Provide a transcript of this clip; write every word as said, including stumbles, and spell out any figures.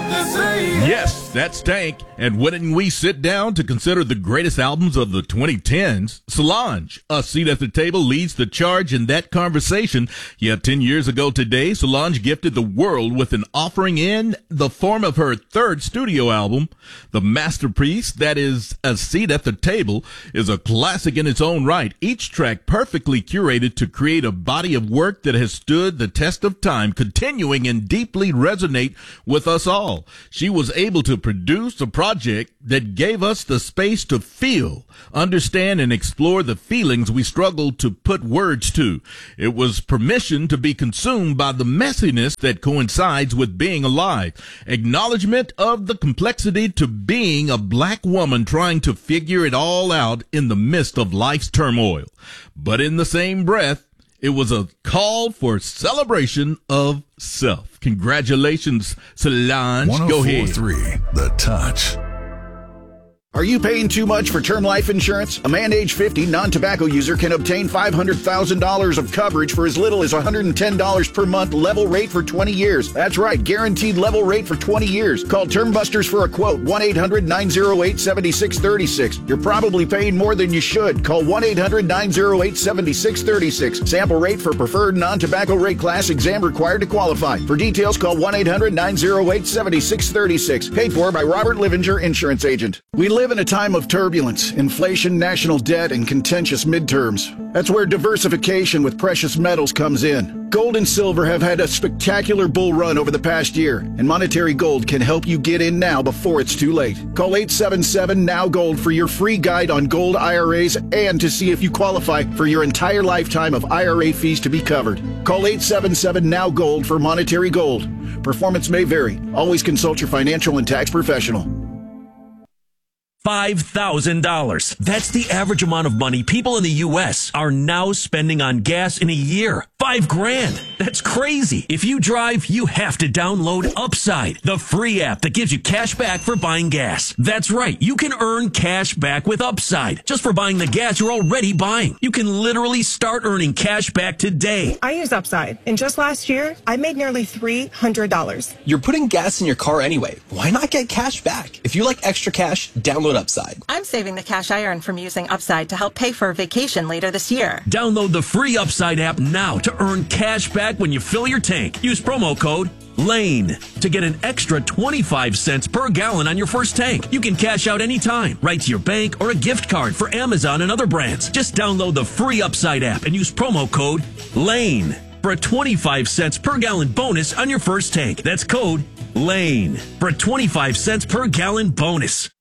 Yes, that's Tank. And when we sit down to consider the greatest albums of the twenty tens, Solange, A Seat at the Table, leads the charge in that conversation. Yet ten years ago today, Solange gifted the world with an offering in the form of her third studio album. The masterpiece, that is A Seat at the Table, is a classic in its own right. Each track perfectly curated to create a body of work that has stood the test of time, continuing and deeply resonate with us all. She was able to produce a project that gave us the space to feel, understand, and explore the feelings we struggled to put words to. It was permission to be consumed by the messiness that coincides with being alive. Acknowledgement of the complexity to being a black woman trying to figure it all out in the midst of life's turmoil. But in the same breath, it was a call for celebration of self. Congratulations, Solange. Go ahead. one oh four point three The Touch. Are you paying too much for term life insurance? A man age fifty non-tobacco user can obtain five hundred thousand dollars of coverage for as little as one hundred ten dollars per month, level rate for twenty years. That's right, guaranteed level rate for twenty years. Call Term Busters for a quote, one eight hundred nine oh eight seven six three six. You're probably paying more than you should. Call one eight hundred nine oh eight seven six three six. Sample rate for preferred non-tobacco rate class, exam required to qualify. For details, call one eight hundred nine oh eight seven six three six. Paid for by Robert Livinger, Insurance Agent. We live in a time of turbulence, inflation, national debt, and contentious midterms. That's where diversification with precious metals comes in. Gold and silver have had a spectacular bull run over the past year, and Monetary Gold can help you get in now before it's too late. Call eight seven seven N O W Gold for your free guide on gold I R As and to see if you qualify for your entire lifetime of I R A fees to be covered. Call eight seven seven N O W Gold for Monetary Gold. Performance may vary. Always consult your financial and tax professional. five thousand dollars. That's the average amount of money people in the U S are now spending on gas in a year. Five grand. That's crazy. If you drive, you have to download Upside, the free app that gives you cash back for buying gas. That's right. You can earn cash back with Upside just for buying the gas you're already buying. You can literally start earning cash back today. I use Upside, and just last year, I made nearly three hundred dollars. You're putting gas in your car anyway. Why not get cash back? If you like extra cash, download Upside. I'm saving the cash I earn from using Upside to help pay for a vacation later this year. Download the free Upside app now to earn cash back when you fill your tank. Use promo code LANE to get an extra twenty-five cents per gallon on your first tank. You can cash out anytime, right to your bank or a gift card for Amazon and other brands. Just download the free Upside app and use promo code LANE for a twenty-five cents per gallon bonus on your first tank. That's code LANE for a twenty-five cents per gallon bonus.